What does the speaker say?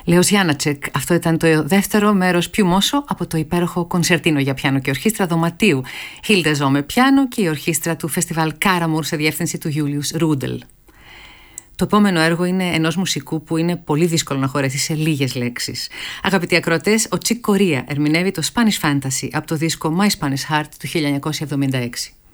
Λέος Γιάννατσεκ, αυτό ήταν το δεύτερο μέρος Πιου Μόσο από το υπέροχο κονσερτίνο για πιάνο και ορχήστρα δωματίου Hilde Zomme πιάνο και η ορχήστρα του φεστιβάλ Κάραμουρ σε διεύθυνση του Γιούλιους Ρούντελ. Το επόμενο έργο είναι ενός μουσικού που είναι πολύ δύσκολο να χωρέσει σε λίγες λέξεις. Αγαπητοί ακροατές, ο Chick Corea ερμηνεύει το Spanish Fantasy από το δίσκο My Spanish Heart του 1976.